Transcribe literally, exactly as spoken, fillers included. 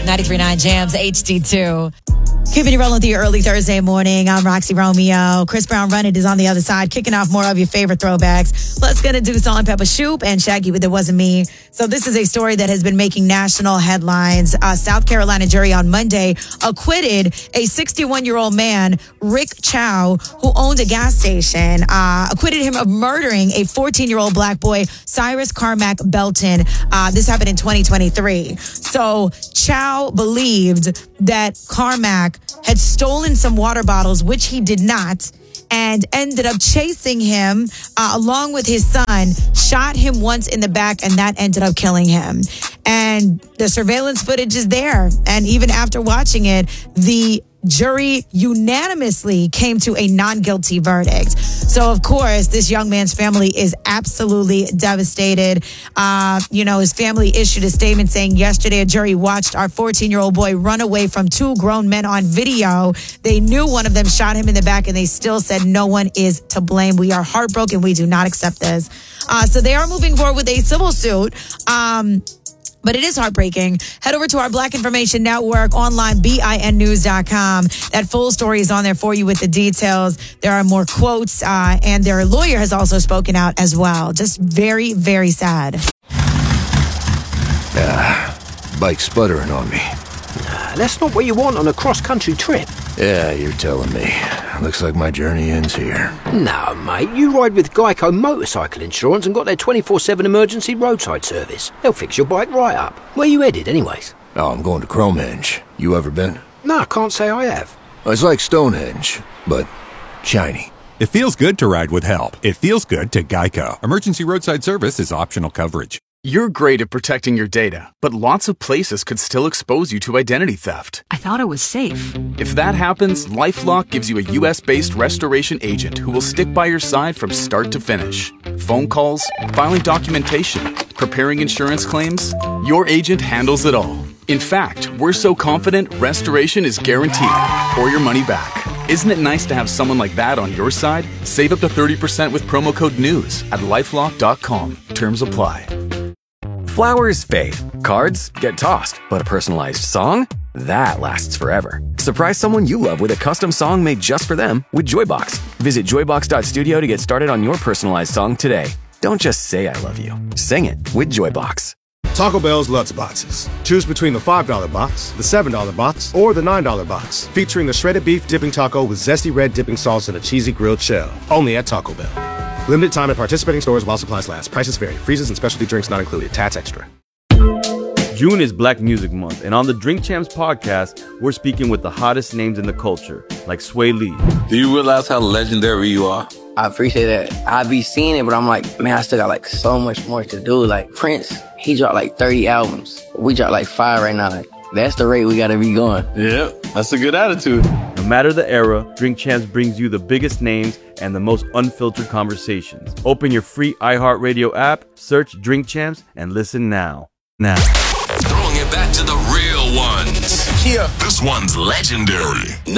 ninety-three point nine Jams H D two. Keeping you rolling through your early Thursday morning. I'm Roxy Romeo. Chris Brown Run It is on the other side, kicking off more of your favorite throwbacks. Let's get into Salt and Pepper Shoop and Shaggy with It Wasn't Me. So this is a story that has been making national headlines. A South Carolina jury on Monday acquitted a sixty-one-year-old man, Rick Chow, who owned a gas station, uh, acquitted him of murdering a fourteen-year-old black boy, Cyrus Carmack Belton. Uh, this happened in twenty twenty-three. So Chow believed that Carmack had stolen some water bottles, which he did not, and ended up chasing him uh, along with his son, shot him once in the back, and that ended up killing him. And the surveillance footage is there. And even after watching it, the jury unanimously came to a non-guilty verdict. So, of course, this young man's family is absolutely devastated. Uh, you know, his family issued a statement saying, yesterday a jury watched our fourteen-year-old boy run away from two grown men on video. They knew one of them shot him in the back, and they still said no one is to blame. We are heartbroken. We do not accept this. Uh, so they are moving forward with a civil suit. Um... But it is heartbreaking. Head over to our Black Information Network online, B I N news dot com. That full story is on there for you with the details. There are more quotes, uh, and their lawyer has also spoken out as well. Just very, very sad. Ah, bike's sputtering on me. Nah, that's not what you want on a cross-country trip. Yeah, you're telling me. Looks like my journey ends here. Nah, mate, you ride with Geico Motorcycle Insurance and got their twenty-four seven emergency roadside service. They'll fix your bike right up. Where you headed, anyways? Oh, I'm going to Cromehenge. You ever been? Nah, I can't say I have. It's like Stonehenge, but shiny. It feels good to ride with help. It feels good to Geico. Emergency roadside service is optional coverage. You're great at protecting your data, but lots of places could still expose you to identity theft. I thought it was safe. If that happens, LifeLock gives you a U S-based restoration agent who will stick by your side from start to finish. Phone calls, filing documentation, preparing insurance claims, your agent handles it all. In fact, we're so confident restoration is guaranteed or your money back. Isn't it nice to have someone like that on your side? Save up to thirty percent with promo code NEWS at lifelock dot com. Terms apply. Flowers fade, cards get tossed, but a personalized song? That lasts forever. Surprise someone you love with a custom song made just for them with Joybox. Visit joybox dot studio to get started on your personalized song today. Don't just say I love you. Sing it with Joybox. Taco Bell's Lutz Boxes. Choose between the five dollar box, the seven dollar box, or the nine dollar box, featuring the shredded beef dipping taco with zesty red dipping sauce and a cheesy grilled shell. Only at Taco Bell. Limited time at participating stores while supplies last. Prices vary. Freezes and specialty drinks not included. Tax extra. June is Black Music Month, and on the Drink Champs podcast, we're speaking with the hottest names in the culture, like Sway Lee. Do you realize how legendary you are? I appreciate that. I be seeing it, but I'm like, man, I still got like so much more to do. Like Prince, he dropped like thirty albums. We dropped like five right now. Like, that's the rate we gotta be going. Yeah, that's a good attitude. No matter the era, Drink Champs brings you the biggest names and the most unfiltered conversations. Open your free iHeartRadio app, search Drink Champs, and listen now. Now. Throwing it back to the real ones. Yeah. This one's legendary.